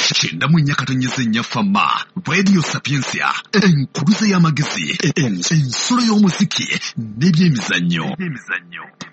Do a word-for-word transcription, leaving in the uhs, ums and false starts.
Kyenda mu nnya katonnyesa ennya Fama, Radio Sapiensia, enkuluze y'amagezi, ensolo y'omuziki n'ebyemizannyo.